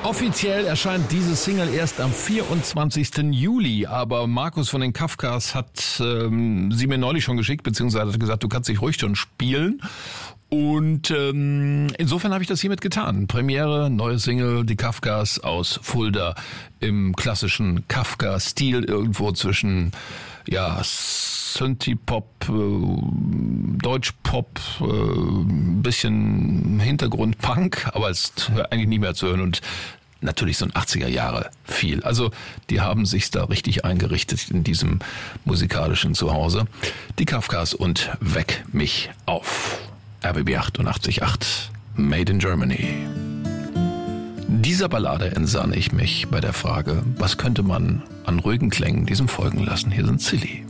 Offiziell erscheint diese Single erst am 24. Juli, aber Markus von den Kafkas hat sie mir neulich schon geschickt, beziehungsweise hat gesagt, du kannst dich ruhig schon spielen. Und insofern habe ich das hiermit getan. Premiere, neue Single, die Kafkas aus Fulda im klassischen Kafka-Stil, irgendwo zwischen Synthie-Pop, Deutsch-Pop, bisschen Hintergrund-Punk, aber ist eigentlich nie mehr zu hören und natürlich so ein 80er Jahre viel. Also die haben sich da richtig eingerichtet in diesem musikalischen Zuhause. Die Kafkas und Weck mich auf. RBB 88.8, Made in Germany. Dieser Ballade entsann ich mich bei der Frage, was könnte man an ruhigen Klängen diesem folgen lassen. Hier sind Silly.